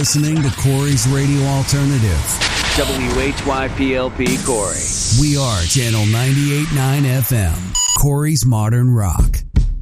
listening to Corey's Radio Alternative. WHYPLP Corey. We are Channel 98.9 FM, Corey's Modern Rock.